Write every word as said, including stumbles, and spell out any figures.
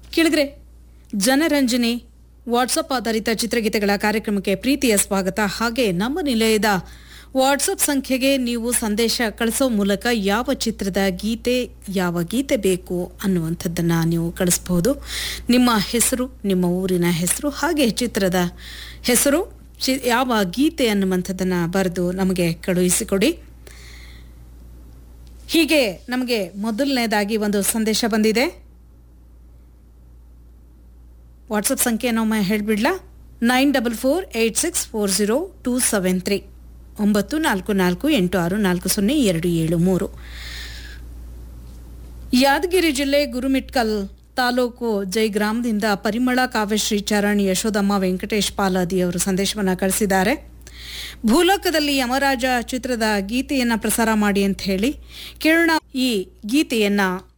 ಕೇಳಿದ್ರೆ ಜನರಂಜನೆ ವಾಟ್ಸಪ್ ಆಧಾರಿತ ಚಿತ್ರಗೀತೆಗಳ ಕಾರ್ಯಕ್ರಮಕ್ಕೆ ಪ್ರೀತಿಯ ಸ್ವಾಗತ. ಹಾಗೆ ನಮ್ಮ ನಿಲಯದ ವಾಟ್ಸಪ್ ಸಂಖ್ಯೆಗೆ ನೀವು ಸಂದೇಶ ಕಳಿಸೋ ಮೂಲಕ ಯಾವ ಚಿತ್ರದ ಗೀತೆ ಯಾವ ಗೀತೆ ಬೇಕು ಅನ್ನುವಂಥದ್ದನ್ನು ನೀವು ಕಳಿಸ್ಬೋದು. ನಿಮ್ಮ ಹೆಸರು, ನಿಮ್ಮ ಊರಿನ ಹೆಸರು, ಹಾಗೆ ಚಿತ್ರದ ಹೆಸರು, ಚಿ ಯಾವ ಗೀತೆ ಅನ್ನುವಂಥದ್ದನ್ನು ಬರೆದು ನಮಗೆ ಕಳುಹಿಸಿಕೊಡಿ. ಹೀಗೆ ನಮಗೆ ಮೊದಲನೇದಾಗಿ ಒಂದು ಸಂದೇಶ ಬಂದಿದೆ. WhatsApp ಸಂಖ್ಯೆನೊಮ್ಮೆ ಹೇಳಿಬಿಡ್ಲಾ? Nine double four eight six four zero two seven three ಒಂಬತ್ತು ನಾಲ್ಕು ನಾಲ್ಕು ಎಂಟು ಆರು ನಾಲ್ಕು ಸೊನ್ನೆ ಎರಡು ಏಳು ಮೂರು. ಯಾದಗಿರಿ ಜಿಲ್ಲೆ ಗುರುಮಿಟ್ಕಲ್ ತಾಲೂಕು ಜೈಗ್ರಾಮದಿಂದ ಪರಿಮಳ, ಕಾವ್ಯಶ್ರೀ, ಚರಣ್, ಯಶೋದಮ್ಮ, ವೆಂಕಟೇಶ್ ಪಾಲಾದಿ ಅವರು ಸಂದೇಶವನ್ನು ಕಳಿಸಿದ್ದಾರೆ. ಭೂಲೋಕದಲ್ಲಿ ಯಮರಾಜ ಚಿತ್ರದ ಗೀತೆಯನ್ನು ಪ್ರಸಾರ ಮಾಡಿ ಅಂತ ಹೇಳಿ ಕೇಳೋಣ. ಈ ಗೀತೆಯನ್ನು